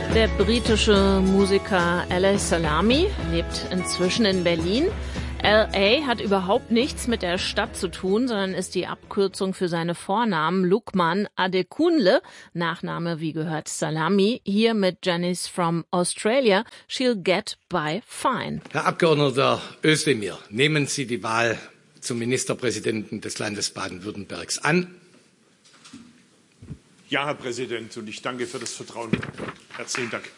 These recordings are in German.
Der britische Musiker Ally Salami lebt inzwischen in Berlin. L.A. hat überhaupt nichts mit der Stadt zu tun, sondern ist die Abkürzung für seine Vornamen Lukman Adekunle, Nachname wie gehört Salami, hier mit Janice from Australia, she'll get by fine. Herr Abgeordneter Özdemir, nehmen Sie die Wahl zum Ministerpräsidenten des Landes Baden-Württembergs an? Ja, Herr Präsident, und ich danke für das Vertrauen. Herzlichen Dank.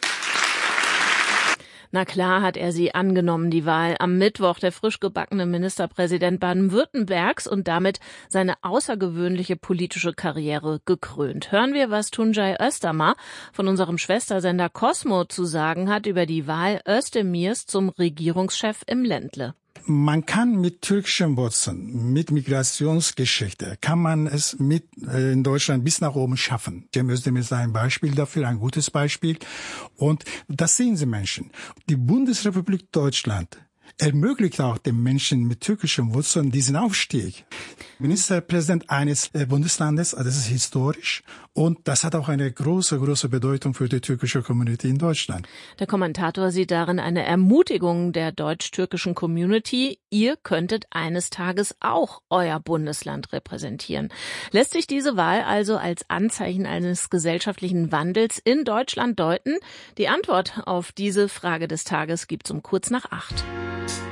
Na klar hat er sie angenommen, die Wahl. Am Mittwoch der frisch gebackene Ministerpräsident Baden-Württembergs und damit seine außergewöhnliche politische Karriere gekrönt. Hören wir, was Tuncay Özdemir von unserem Schwestersender Cosmo zu sagen hat über die Wahl Özdemirs zum Regierungschef im Ländle. Man kann mit türkischen Wurzeln, mit Migrationsgeschichte, kann man es in Deutschland bis nach oben schaffen. Cem Özdemir ist ein Beispiel dafür, ein gutes Beispiel. Und das sehen Sie Menschen. Die Bundesrepublik Deutschland ermöglicht auch den Menschen mit türkischen Wurzeln diesen Aufstieg. Ministerpräsident eines Bundeslandes, das ist historisch und das hat auch eine große Bedeutung für die türkische Community in Deutschland. Der Kommentator sieht darin eine Ermutigung der deutsch-türkischen Community. Ihr könntet eines Tages auch euer Bundesland repräsentieren. Lässt sich diese Wahl also als Anzeichen eines gesellschaftlichen Wandels in Deutschland deuten? Die Antwort auf diese Frage des Tages gibt's um 7:45.